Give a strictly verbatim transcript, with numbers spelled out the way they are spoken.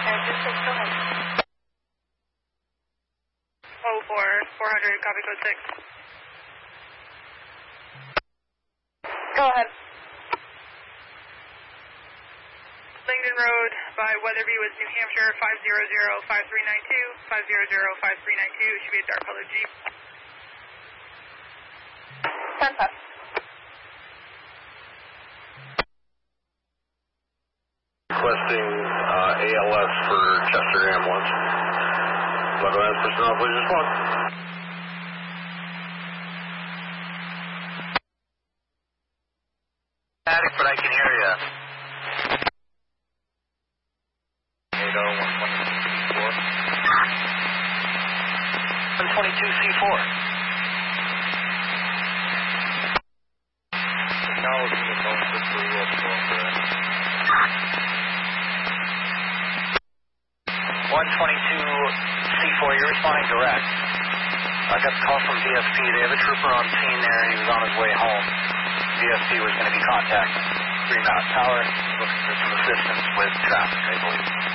two six, go ahead. oh four, four hundred, copy code six. Go ahead. Langdon Road by Weatherby was New Hampshire, five zero zero, five three nine two, five zero zero, five three nine two, should be a dark colored Jeep. ten five. Requesting uh, A L S for Chester ambulance. Local ambulance personnel, please respond. Static, but I can hear you. eight oh one twenty-four. one twenty-two C four. Acknowledging the phone for three will go for that. one twenty-two C four, you're responding direct. I got the call from V S P. They have a trooper on scene there. He was on his way home. V S P was going to be contacted. Green Mountain Tower looking for some assistance with traffic, I believe.